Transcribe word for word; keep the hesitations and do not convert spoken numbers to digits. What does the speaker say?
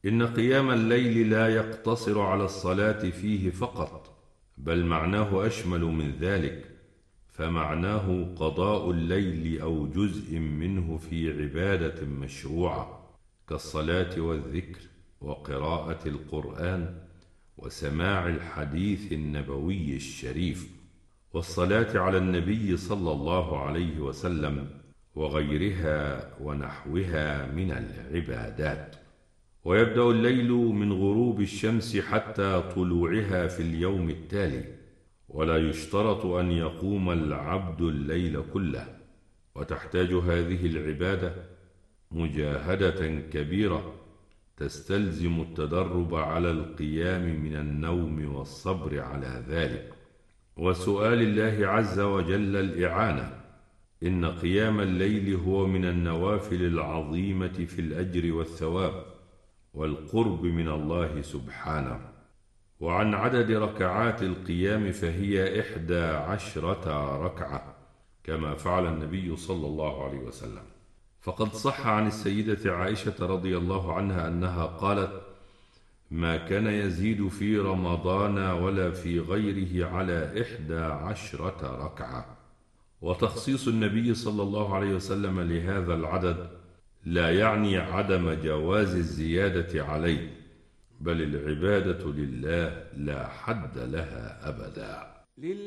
إن قيام الليل لا يقتصر على الصلاة فيه فقط، بل معناه أشمل من ذلك، فمعناه قضاء الليل أو جزء منه في عبادة مشروعة كالصلاة والذكر وقراءة القرآن وسماع الحديث النبوي الشريف والصلاة على النبي صلى الله عليه وسلم وغيرها ونحوها من العبادات. ويبدأ الليل من غروب الشمس حتى طلوعها في اليوم التالي، ولا يشترط أن يقوم العبد الليل كله، وتحتاج هذه العبادة مجاهدة كبيرة تستلزم التدرب على القيام من النوم والصبر على ذلك وسؤال الله عز وجل الإعانة. إن قيام الليل هو من النوافل العظيمة في الأجر والثواب والقرب من الله سبحانه. وعن عدد ركعات القيام فهي إحدى عشرة ركعة كما فعل النبي صلى الله عليه وسلم، فقد صح عن السيدة عائشة رضي الله عنها أنها قالت: ما كان يزيد في رمضان ولا في غيره على إحدى عشرة ركعة. وتخصيص النبي صلى الله عليه وسلم لهذا العدد لا يعني عدم جواز الزيادة عليه، بل العبادة لله لا حد لها أبدا.